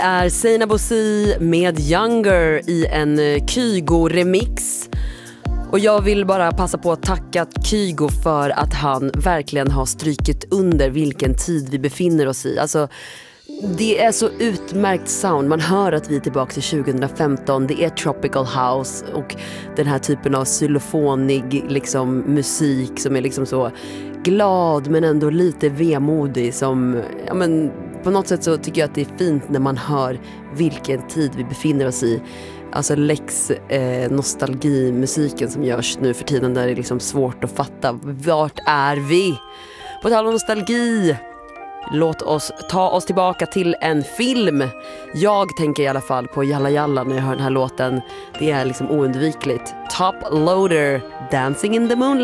är Seinabo Bosi med Younger i en Kygo-remix. Och jag vill bara passa på att tacka Kygo för att han verkligen har strykit under vilken tid vi befinner oss i. Alltså, det är så utmärkt sound. Man hör att vi är tillbaka till 2015. Det är tropical house och den här typen av xylofonig liksom, musik som är liksom så glad men ändå lite vemodig. Som, ja, men, på något sätt så tycker jag att det är fint när man hör vilken tid vi befinner oss i. Alltså Lex nostalgimusiken som görs nu för tiden, där det är liksom svårt att fatta vart är vi. På tal om nostalgi, låt oss ta oss tillbaka till en film. Jag tänker i alla fall på Jalla Jalla när jag hör den här låten. Det är liksom oundvikligt. Top Loader, Dancing in the Moonlight.